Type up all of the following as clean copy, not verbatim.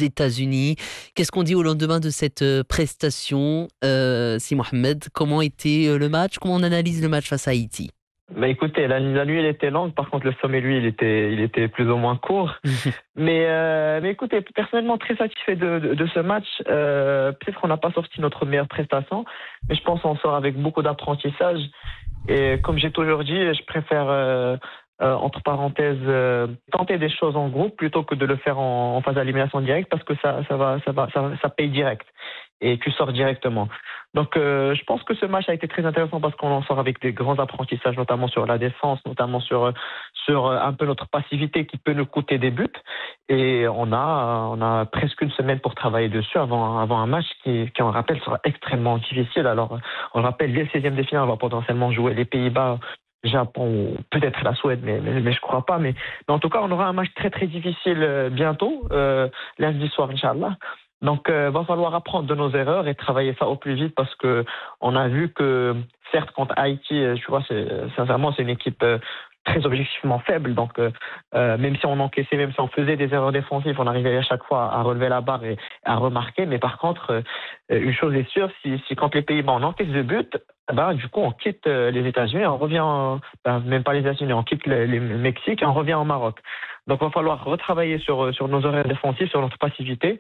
États-Unis. Qu'est-ce qu'on dit au lendemain de cette prestation, si Mohamed? Comment était le match? Comment on analyse le match face à Haïti? Bah écoutez, la nuit elle était longue, par contre le sommet lui il était plus ou moins court. Mais écoutez, personnellement très satisfait de ce match. Peut-être qu'on n'a pas sorti notre meilleure prestation, mais je pense qu'on sort avec beaucoup d'apprentissage. Et comme j'ai toujours dit, je préfère entre parenthèses tenter des choses en groupe plutôt que de le faire en phase d'élimination directe parce que ça paye direct et tu sors directement. Donc je pense que ce match a été très intéressant parce qu'on en sort avec des grands apprentissages, notamment sur la défense, notamment sur un peu notre passivité qui peut nous coûter des buts. Et on a presque une semaine pour travailler dessus avant un match qui on rappelle, sera extrêmement difficile. Alors, on le rappelle, dès le 16e de finale, on va potentiellement jouer les Pays-Bas, Japon ou peut-être la Suède, mais je crois pas. Mais en tout cas, on aura un match très très difficile bientôt, lundi soir, Inch'Allah. Donc, va falloir apprendre de nos erreurs et travailler ça au plus vite parce que on a vu que, certes, contre Haïti, tu vois, sincèrement, c'est une équipe très objectivement faible. Donc, même si on encaissait, même si on faisait des erreurs défensives, on arrivait à chaque fois à relever la barre et à remarquer. Mais par contre, une chose est sûre, si quand les Pays-Bas on encaisse de buts, bah, du coup, on quitte les États-Unis, on revient, même pas les États-Unis, on quitte le Mexique et on revient au Maroc. Donc, il va falloir retravailler sur nos horaires défensifs, sur notre passivité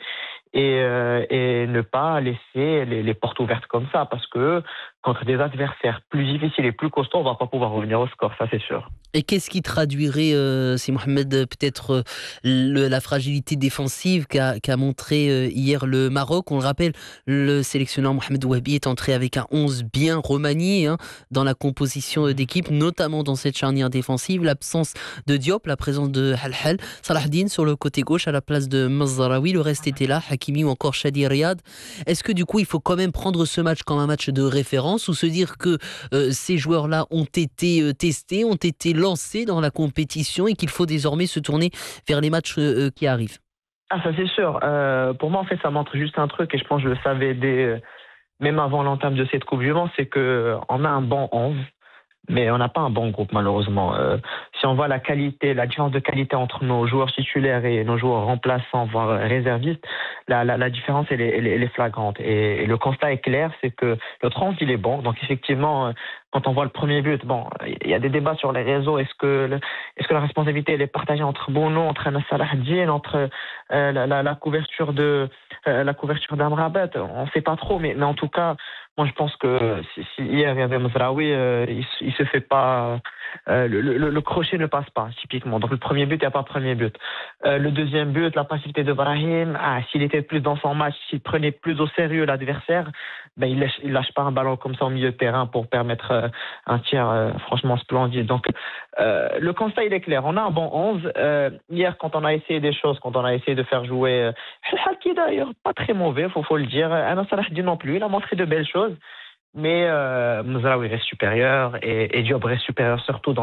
et ne pas laisser les portes ouvertes comme ça parce que contre des adversaires plus difficiles et plus costauds, on va pas pouvoir revenir au score, ça c'est sûr. Et qu'est-ce qui traduirait, si Mohamed, peut-être la fragilité défensive qu'a montré hier le Maroc? On le rappelle, le sélectionneur Mohamed Ouabi est entré avec un 11 bien remanié dans la composition d'équipe, notamment dans cette charnière défensive. L'absence de Diop, la présence de Halhal, Salahdine sur le côté gauche à la place de Mazzaraoui. Le reste était là, Hakimi ou encore Shadi Riyad. Est-ce que du coup, il faut quand même prendre ce match comme un match de référence ou se dire que ces joueurs-là ont été testés, ont été lancés dans la compétition et qu'il faut désormais se tourner vers les matchs qui arrivent? Ah, ça c'est sûr. Pour moi, en fait, ça montre juste un truc et je pense que je le savais même avant l'entame de cette Coupe du Monde, c'est que on a un bon 11. Mais on n'a pas un bon groupe malheureusement. Si on voit la qualité, la différence de qualité entre nos joueurs titulaires et nos joueurs remplaçants, voire réservistes, la différence elle est flagrante. Et le constat est clair, c'est que notre 11 il est bon. Donc effectivement, quand on voit le premier but, bon, il y a des débats sur les réseaux. Est-ce que la responsabilité elle est partagée entre Bono, entre Anas Salahdine, entre la couverture d'Amrabat? On ne sait pas trop, mais en tout cas. Moi, je pense que si hier il y avait Mazraoui, il se fait pas. Le crochet ne passe pas, typiquement. Donc, le premier but, il n'y a pas de premier but. Le deuxième but, la passivité de Brahim, s'il était plus dans son match, s'il prenait plus au sérieux l'adversaire, ben, il lâche pas un ballon comme ça au milieu de terrain pour permettre un tir franchement splendide. Donc, le constat, il est clair. On a un bon 11. Hier, quand on a essayé des choses, quand on a essayé de faire jouer Halki d'ailleurs, pas très mauvais, faut le dire. Anas Salahdine non plus, il a montré de belles choses. Mais Moussalaoui reste supérieur et Diop reste supérieur surtout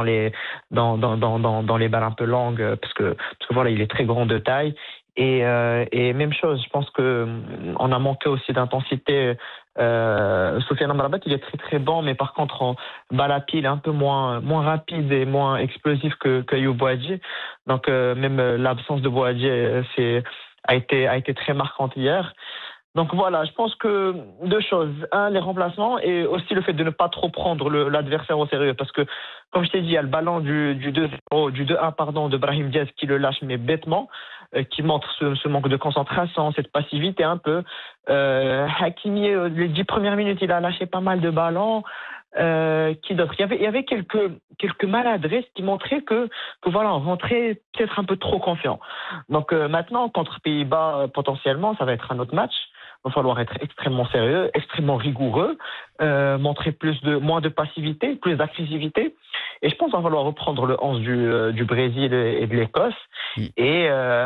dans les balles un peu longues parce que voilà, il est très grand de taille. Et même chose, je pense que on a manqué aussi d'intensité. Sofiane Amrabat, il est très très bon, mais par contre en balle à pied, il est un peu moins rapide et moins explosif que Ayoub Boadji. Donc même l'absence de Boadji a été très marquante hier. Donc voilà, je pense que deux choses. Un, les remplacements et aussi le fait de ne pas trop prendre l'adversaire au sérieux. Parce que, comme je t'ai dit, il y a le ballon du 2-0, du 2-1 pardon, de Brahim Diaz qui le lâche mais bêtement, qui montre ce manque de concentration, cette passivité un peu. Hakimi, les 10 premières minutes, il a lâché pas mal de ballons. Qui d'autre? Il y avait quelques maladresses qui montraient que voilà, on rentrait peut-être un peu trop confiant. Donc maintenant, contre Pays-Bas, potentiellement, ça va être un autre match. Il va falloir être extrêmement sérieux, extrêmement rigoureux, montrer moins de passivité, plus d'agressivité. Et je pense qu'il va falloir reprendre le 11 du Brésil et de l'Écosse. Et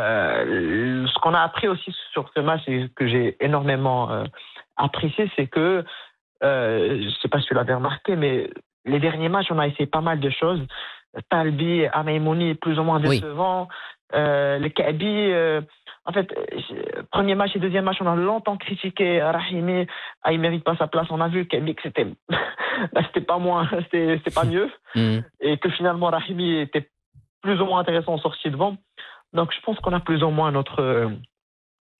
ce qu'on a appris aussi sur ce match et que j'ai énormément apprécié, c'est que je ne sais pas si tu l'avais remarqué, mais les derniers matchs, on a essayé pas mal de choses. Talbi, Ameimouni, plus ou moins Oui. décevant. Le Kaabi, en fait, premier match et deuxième match, on a longtemps critiqué Rahimi. Il mérite pas sa place. On a vu Kaabi que c'était pas mieux. Et que finalement, Rahimi était plus ou moins intéressant en sortie de vent. Donc, je pense qu'on a plus ou moins